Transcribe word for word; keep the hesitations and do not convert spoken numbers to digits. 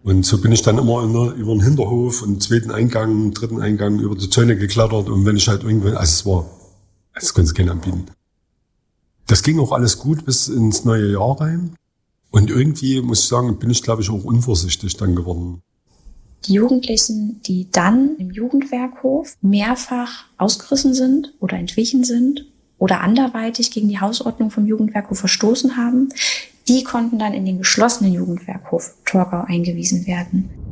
Und so bin ich dann immer in der, über den Hinterhof und zweiten Eingang, dritten Eingang über die Zäune geklettert. Und wenn ich halt irgendwann, also es war, das konnte es keiner anbieten. Das ging auch alles gut bis ins neue Jahr rein. Und irgendwie, muss ich sagen, bin ich, glaube ich, auch unvorsichtig dann geworden. Die Jugendlichen, die dann im Jugendwerkhof mehrfach ausgerissen sind oder entwichen sind oder anderweitig gegen die Hausordnung vom Jugendwerkhof verstoßen haben, die konnten dann in den geschlossenen Jugendwerkhof Torgau eingewiesen werden.